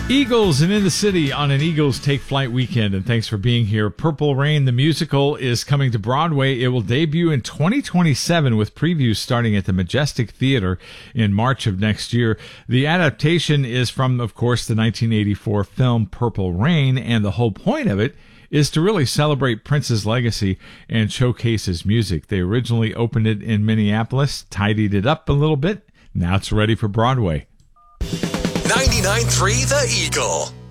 Eagles and In the City on an Eagles Take Flight weekend, and thanks for being here. Purple Rain, the musical, is coming to Broadway. It will debut in 2027 with previews starting at the Majestic Theater in March of next year. The adaptation is from, of course, the 1984 film Purple Rain, and the whole point of it is to really celebrate Prince's legacy and showcase his music. They originally opened it in Minneapolis, tidied it up a little bit. Now it's ready for Broadway. 99.3 The Eagle.